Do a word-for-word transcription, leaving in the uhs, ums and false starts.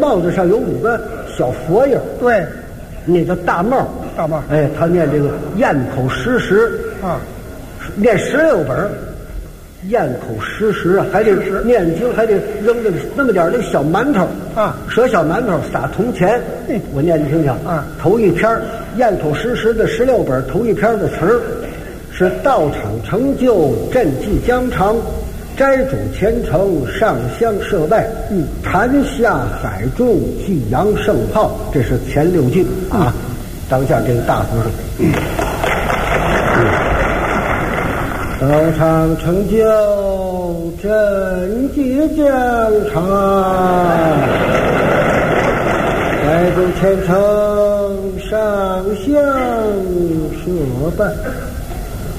帽子上有五个小佛印， 对， 那叫大帽。 大帽。 哎，他念这个咽口实时啊， 念十六本，咽口实时，还得念经，还得扔这那么点这小馒头啊， 折小馒头撒铜钱。 嗯， 我念你听听啊。 头一篇咽口实时的十六本，头一篇的词儿是道场成就，赈济疆场。斋主虔诚，上香设拜，嗯，坛下海中，祭扬圣号，这是前六句啊。当下这个大和尚，嗯嗯、道场成就，赈济疆场，斋主虔诚，上香设拜。